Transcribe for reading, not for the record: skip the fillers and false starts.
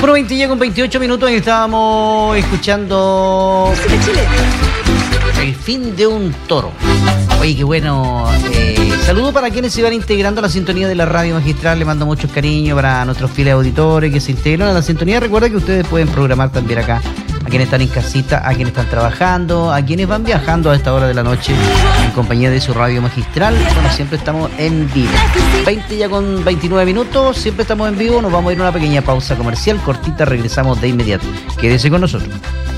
1:20 ya con 28 minutos y estábamos escuchando El fin de un toro. Oye, qué bueno. Saludos para quienes se van integrando a la sintonía de la radio magistral. Le mando muchos cariños para nuestros fieles auditores que se integran a la sintonía. Recuerda que ustedes pueden programar también acá a quienes están en casita, a quienes están trabajando, a quienes van viajando a esta hora de la noche en compañía de su radio magistral. Bueno, siempre estamos en vivo. 20 ya con 29 minutos, siempre estamos en vivo. Nos vamos a ir a una pequeña pausa comercial cortita, regresamos de inmediato. Quédese con nosotros.